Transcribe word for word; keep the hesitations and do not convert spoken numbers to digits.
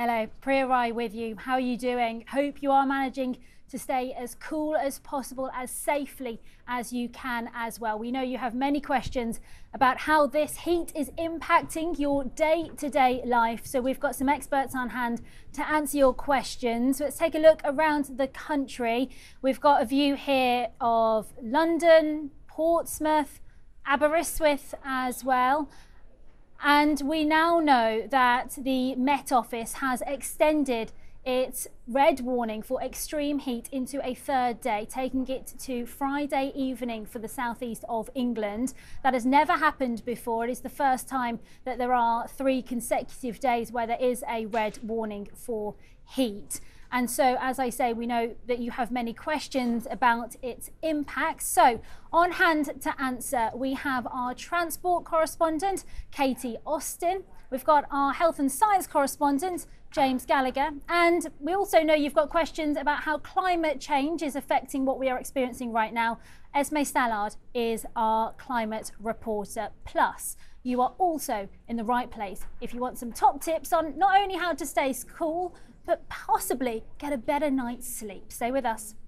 Hello, Priya Rai with you. How are you doing? Hope you are managing to stay as cool as possible, as safely as you can as well. We know you have many questions about how this heat is impacting your day-to-day life. So we've got some experts on hand to answer your questions. Let's take a look around the country. We've got a view here of London, Portsmouth, Aberystwyth as well. And we now know that the Met Office has extended its red warning for extreme heat into a third day, taking it to Friday evening for the southeast of England. That has never happened before. It is the first time that there are three consecutive days where there is a red warning for heat. And so, as I say, we know that you have many questions about its impact. So, on hand to answer, we have our transport correspondent, Katie Austin. We've got our health and science correspondent, James Gallagher. And we also know you've got questions about how climate change is affecting what we are experiencing right now. Esme Stallard is our climate reporter. Plus, you are also in the right place if you want some top tips on not only how to stay cool, but possibly get a better night's sleep. Stay with us.